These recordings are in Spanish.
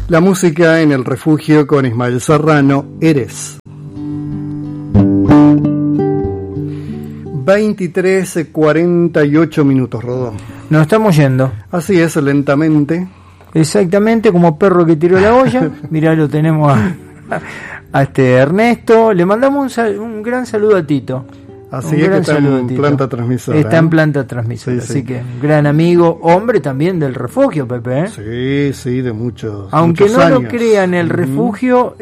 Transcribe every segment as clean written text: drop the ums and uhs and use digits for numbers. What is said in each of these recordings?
La música en el refugio con Ismael Serrano, Eres. 23:48 Rodó. Nos estamos yendo. Así es, lentamente. Exactamente, como perro que tiró la olla. Mirá, lo tenemos a Ernesto. Le mandamos un gran saludo a Tito. Así es, que está en planta transmisora. Está en planta transmisora, Sí, así sí. que un gran amigo, hombre también del refugio, Pepe, ¿eh? Sí, de muchos. Aunque muchos no años. lo crean, el refugio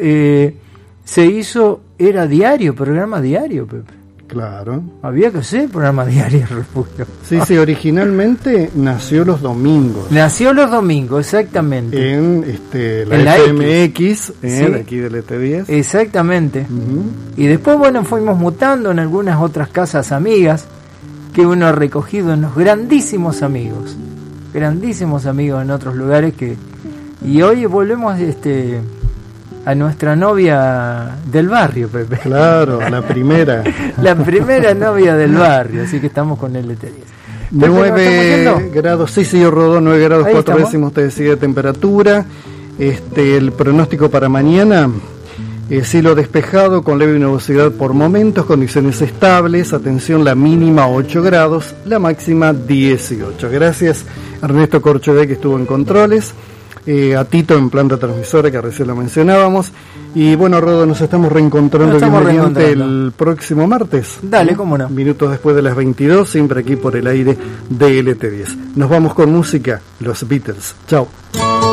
era diario, programa diario, Pepe. Claro. Había que hacer programa diario el refugio. Sí, originalmente nació los domingos. Nació los domingos, exactamente. En la En la FMX, Sí. de aquí del ET10. Exactamente. Ujú. Y después, bueno, fuimos mutando en algunas otras casas amigas que uno ha recogido en los grandísimos amigos en otros lugares y hoy volvemos a nuestra novia del barrio, Pepe. Claro, la primera. La primera novia del barrio, así que estamos con el ET10. 9 grados, sí, Rodó, 9 grados Ahí 4 estamos. décimos te decía de temperatura. El pronóstico para mañana, cielo despejado con leve nubosidad por momentos, condiciones estables, atención, la mínima 8 grados, la máxima 18. Gracias Ernesto Corchové, que estuvo en controles, a Tito en planta transmisora, que recién lo mencionábamos, y bueno, Rodo, nos estamos reencontrando el próximo martes. Dale, cómo no. Minutos después de las 22, siempre aquí por el aire de LT10. Nos vamos con música, los Beatles. Chao.